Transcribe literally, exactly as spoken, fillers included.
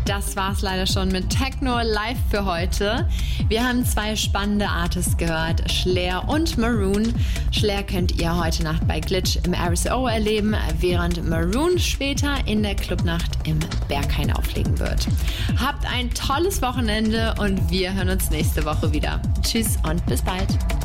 Das war's leider schon mit Techno Live für heute. Wir haben zwei spannende Artists gehört, Schlair und Maroon. Schlair könnt ihr heute Nacht bei Glitch im R S O erleben, während Maroon später in der Clubnacht im Berghain auflegen wird. Habt ein tolles Wochenende und wir hören uns nächste Woche wieder. Tschüss und bis bald.